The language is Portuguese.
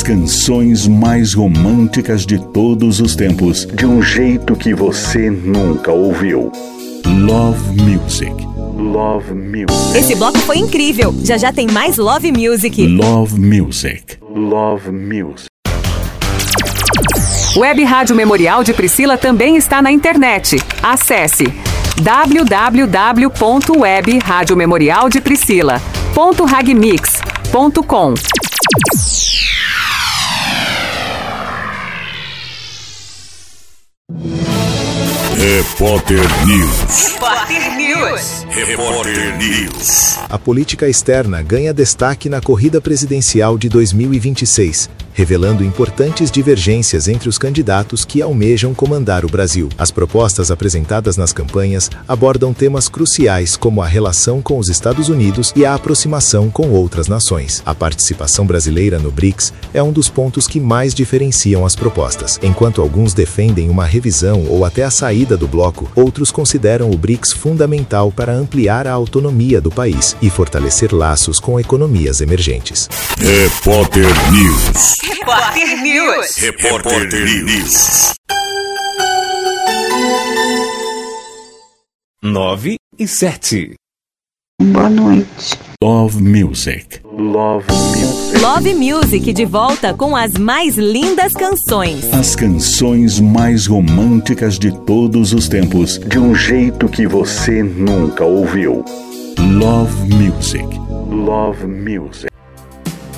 As canções mais românticas de todos os tempos, de um jeito que você nunca ouviu. Love Music. Love Music. Esse bloco foi incrível. Já tem mais Love Music. Love Music. Love Music. Web Rádio Memorial de Priscila também está na internet. Acesse www.webradiomemorialdepriscila.ragmix.com. Repórter News. Repórter News. Repórter News. A política externa ganha destaque na corrida presidencial de 2026, revelando importantes divergências entre os candidatos que almejam comandar o Brasil. As propostas apresentadas nas campanhas abordam temas cruciais como a relação com os Estados Unidos e a aproximação com outras nações. A participação brasileira no BRICS é um dos pontos que mais diferenciam as propostas. Enquanto alguns defendem uma revisão ou até a saída do bloco, outros consideram o BRICS fundamental para ampliar a autonomia do país e fortalecer laços com economias emergentes. Repórter News. Repórter News. Repórter News. 9:07. Boa noite. Love Music. Love Music. Love Music de volta com as mais lindas canções. As canções mais românticas de todos os tempos, de um jeito que você nunca ouviu. Love Music. Love Music.